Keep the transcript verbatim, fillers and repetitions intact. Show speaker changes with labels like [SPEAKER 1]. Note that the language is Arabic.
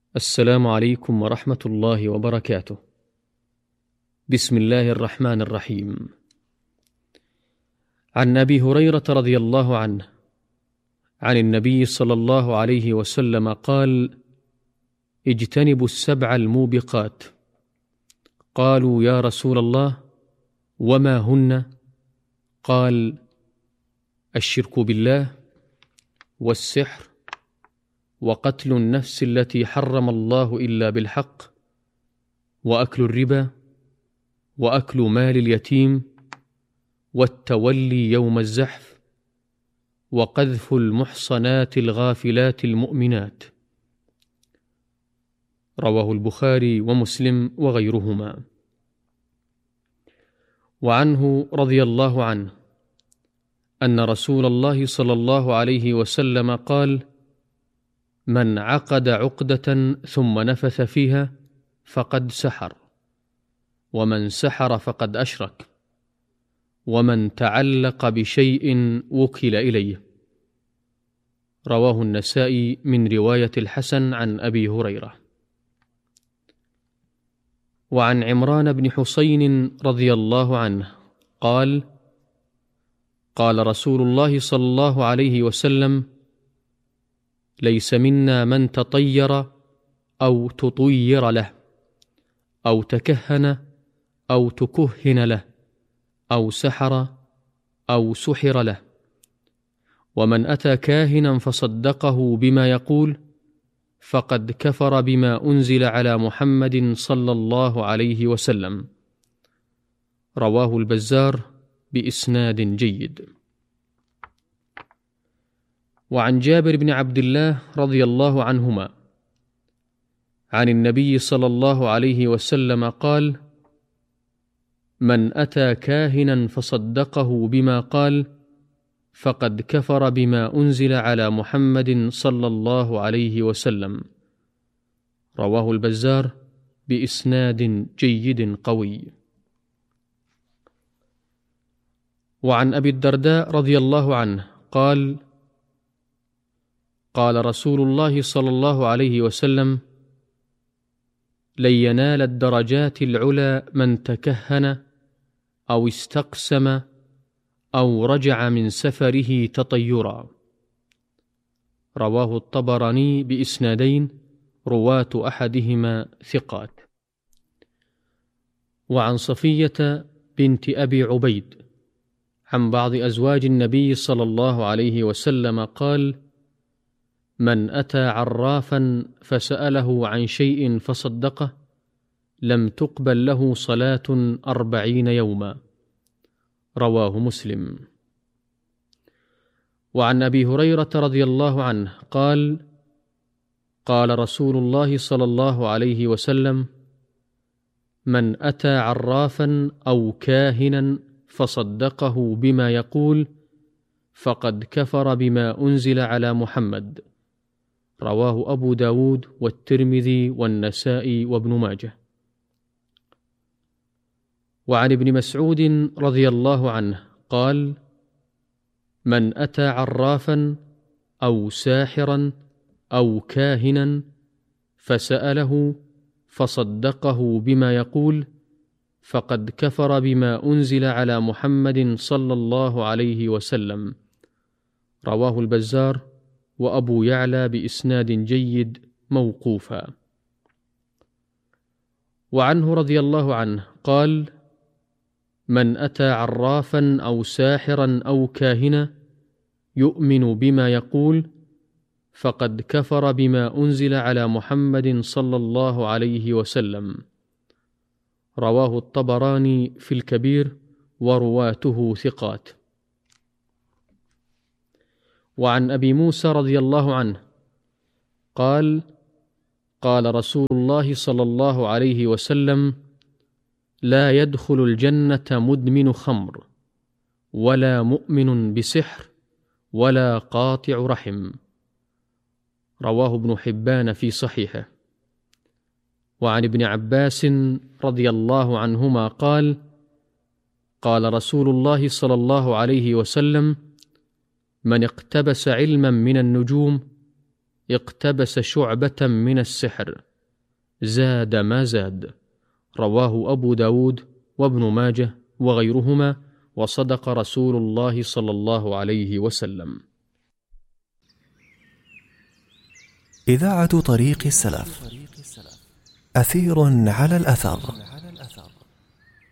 [SPEAKER 1] السلام عليكم ورحمة الله وبركاته. بسم الله الرحمن الرحيم. عن أبي هريرة رضي الله عنه عن النبي صلى الله عليه وسلم قال: اجتنبوا السبع الموبقات. قالوا: يا رسول الله، وما هن؟ قال: الشرك بالله، والسحر، وقتل النفس التي حرم الله إلا بالحق، وأكل الربا، وأكل مال اليتيم، والتولي يوم الزحف، وقذف المحصنات الغافلات المؤمنات. رواه البخاري ومسلم وغيرهما. وعنه رضي الله عنه أن رسول الله صلى الله عليه وسلم قال: من عقد عقدة ثم نفث فيها فقد سحر، ومن سحر فقد أشرك، ومن تعلق بشيء وكل إليه. رواه النسائي من رواية الحسن عن أبي هريرة. وعن عمران بن حسين رضي الله عنه قال: قال رسول الله صلى الله عليه وسلم: ليس منا من تطير أو تطير له، أو تكهن أو تكهن له، أو سحر أو سحر له. ومن أتى كاهنا فصدقه بما يقول فقد كفر بما أنزل على محمد صلى الله عليه وسلم. رواه البزار بإسناد جيد. وعن جابر بن عبد الله رضي الله عنهما عن النبي صلى الله عليه وسلم قال: من أتى كاهنا فصدقه بما قال فقد كفر بما أنزل على محمد صلى الله عليه وسلم. رواه البزار بإسناد جيد قوي. وعن أبي الدرداء رضي الله عنه قال: قال رسول الله صلى الله عليه وسلم: لن ينال الدرجات العلى من تكهن أو استقسم أو رجع من سفره تطيرا. رواه الطبراني بإسنادين رواة أحدهما ثقات. وعن صفية بنت أبي عبيد عن بعض أزواج النبي صلى الله عليه وسلم قال: من أتى عرافا فسأله عن شيء فصدقه لم تقبل له صلاة أربعين يوما. رواه مسلم. وعن أبي هريرة رضي الله عنه قال: قال رسول الله صلى الله عليه وسلم: من أتى عرافا أو كاهنا فصدقه بما يقول فقد كفر بما أنزل على محمد. رواه أبو داود والترمذي والنسائي وابن ماجه. وعن ابن مسعود رضي الله عنه قال: من أتى عرافا أو ساحرا أو كاهنا فسأله فصدقه بما يقول فقد كفر بما أنزل على محمد صلى الله عليه وسلم. رواه البزار وأبو يعلى بإسناد جيد موقوفا. وعنه رضي الله عنه قال: من أتى عرافا أو ساحرا أو كاهنا يؤمن بما يقول فقد كفر بما أنزل على محمد صلى الله عليه وسلم. رواه الطبراني في الكبير ورواته ثقات. وعن أبي موسى رضي الله عنه قال: قال رسول الله صلى الله عليه وسلم: لا يدخل الجنة مدمن خمر، ولا مؤمن بسحر، ولا قاطع رحم. رواه ابن حبان في صحيحه. وعن ابن عباس رضي الله عنهما قال: قال رسول الله صلى الله عليه وسلم: من اقتبس علما من النجوم اقتبس شعبة من السحر، زاد ما زاد. رواه أبو داود وابن ماجه وغيرهما، وصدق رسول الله صلى الله عليه وسلم.
[SPEAKER 2] إذاعة طريق السلف، أثير على الأثر.